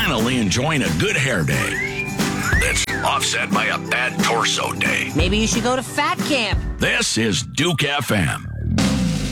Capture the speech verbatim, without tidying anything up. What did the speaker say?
finally enjoying a good hair day that's offset by a bad torso day. Maybe you should go to fat camp. This is Duke F M.